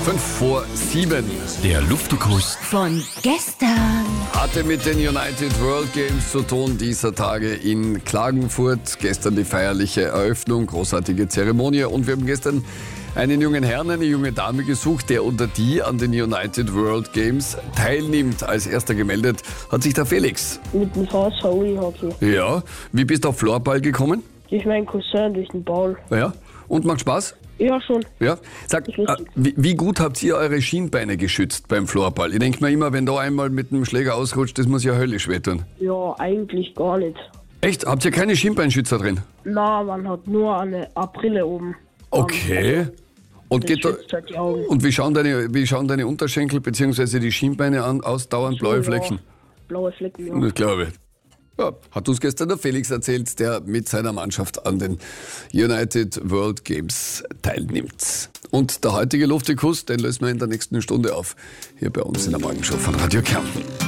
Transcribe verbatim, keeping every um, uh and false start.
Fünf vor sieben. Der Luftikus Von gestern. Hatte mit den United World Games zu tun dieser Tage in Klagenfurt. Gestern die feierliche Eröffnung, großartige Zeremonie. Und wir haben gestern einen jungen Herrn, eine junge Dame gesucht, der oder die an den United World Games teilnimmt. Als erster gemeldet hat sich der Felix. Mit dem V S V E-Hockey. Ja, wie bist du auf Floorball gekommen? Durch meinen Cousin, durch den Ball. Ja, und macht Spaß? Ja, schon. Ja, sag, Ist äh, lustig. wie, wie gut habt ihr eure Schienbeine geschützt beim Floorball? Ich denke mir immer, wenn da einmal mit dem Schläger ausrutscht, das muss ja höllisch wehtun. Ja, eigentlich gar nicht. Echt? Habt ihr keine Schienbeinschützer drin? Na, man hat nur eine eine Brille oben. Okay. Und, Das geht da, schützt halt die Augen. und wie, schauen deine, wie schauen deine Unterschenkel bzw. die Schienbeine an, aus? Dauernd blaue Ja, Flecken? Blaue Flecken, ja. Das glaube ich. Ja, hat uns gestern der Felix erzählt, der mit seiner Mannschaft an den United World Games teilnimmt. Und der heutige Luftikus, den lösen wir in der nächsten Stunde auf. Hier bei uns in der Morgenshow von Radio Kärnten.